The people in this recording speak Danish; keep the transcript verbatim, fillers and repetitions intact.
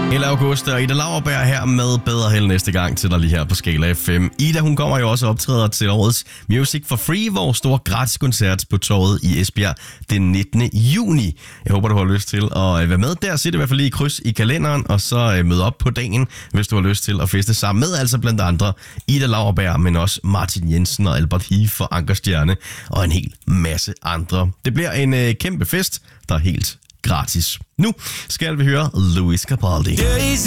Eller August og Ida Lauerberg her med Bedre Held næste gang til dig lige her på Skala F M. Ida, hun kommer jo også og optræder til årets Music for Free, vores store gratiskoncert på Torvet i Esbjerg den nittende juni. Jeg håber, du har lyst til at være med der. Sæt i hvert fald lige kryds i kalenderen, og så mød op på dagen, hvis du har lyst til at feste sammen med altså blandt andre Ida Lauerberg, men også Martin Jensen og Albert Heath og Anker Stjerne og en hel masse andre. Det bliver en øh, kæmpe fest, der er helt gratis. Nu skal vi høre Lewis Capaldi.